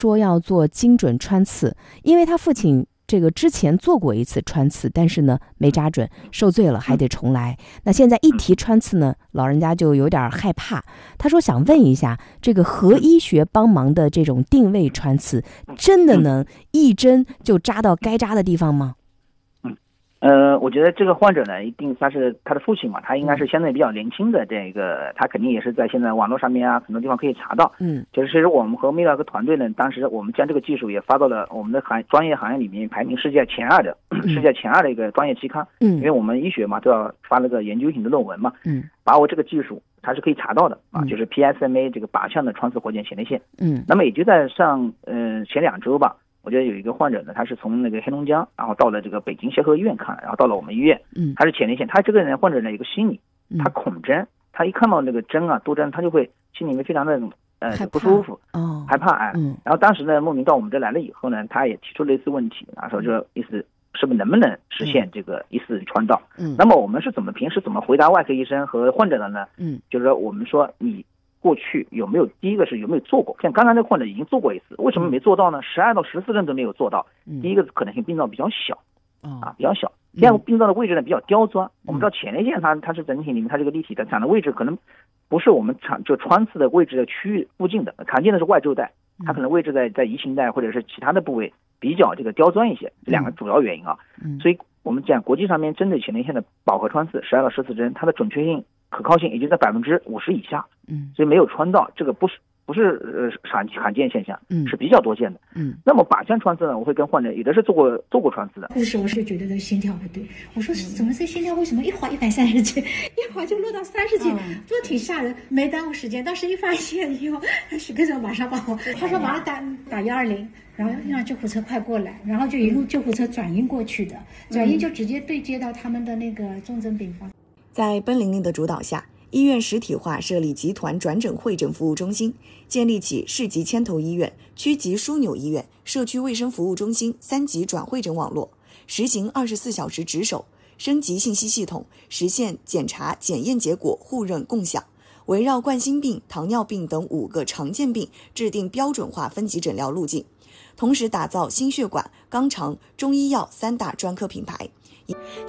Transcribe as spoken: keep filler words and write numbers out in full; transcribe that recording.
说要做精准穿刺，因为他父亲这个之前做过一次穿刺，但是呢没扎准，受罪了，还得重来。那现在一提穿刺呢，老人家就有点害怕。他说想问一下，这个核医学帮忙的这种定位穿刺，真的能一针就扎到该扎的地方吗？ 呃，我觉得这个患者呢，一定他是他的父亲嘛，他应该是相对比较年轻的这个，他肯定也是在现在网络上面啊，很多地方可以查到。嗯，就是其实我们和泌尿科团队呢，当时我们将这个技术也发到了我们的行专业行业里面排名世界前二的、嗯、世界前二的一个专业期刊。嗯，因为我们医学嘛都要发那个研究型的论文嘛。嗯，把握这个技术它是可以查到的啊，就是 P S M A 这个靶向的穿刺活检前列腺。嗯，那么也就在上呃前两周吧。我觉得有一个患者呢，他是从那个黑龙江，然后到了这个北京协和医院看，然后到了我们医院，嗯，他是前列腺，他这个人患者呢有个心理，他恐针，他一看到那个针啊多针，他就会心里面非常的呃不舒服，哦，害怕哎，嗯，然后当时呢莫名到我们这来了以后呢，他也提出类似问题，然后说这意思是不是能不能实现这个一次穿道？嗯，那么我们是怎么平时怎么回答外科医生和患者的呢？嗯，就是说我们说你。过去有没有第一个是有没有做过？像刚才那个患者已经做过一次，为什么没做到呢？十二到十四针都没有做到。第一个可能性病灶比较小，啊比较小。第二个病灶的位置呢比较刁钻。我们知道前列腺它它是整体里面它这个立体的长的位置可能不是我们长就穿刺的位置的区域附近的，常见的是外周带，它可能位置在在移情带或者是其他的部位比较这个刁钻一些，这两个主要原因啊。所以我们讲国际上面针对前列腺的饱和穿刺十二到十四针，它的准确性。可靠性也就在百分之五十以下，嗯，所以没有穿到，这个不是不是呃罕罕见现象，嗯，是比较多见的，嗯。那么靶向穿刺呢，我会跟患者有的是做过做过穿刺的。 护士我是觉得这心跳不对，我说怎么这心跳为什么一会儿一百三十几，一会儿就落到三十几，都挺吓人，没耽误时间。当时一发现以后，许科长马上把我，他说马上打打幺二零。然后让救护车快过来，然后就一路救护车转运过去的，转运就直接对接到他们的那个重症病房。 在奔玲玲的主导下，医院实体化设立集团转诊会诊服务中心，建立起市级牵头医院、区级枢纽医院、社区卫生服务中心三级转会诊网络，实行二十四小时值守，升级信息系统，实现检查检验结果互认共享，围绕冠心病、糖尿病等五个常见病制定标准化分级诊疗路径，同时打造心血管、肛肠、中医药三大专科品牌。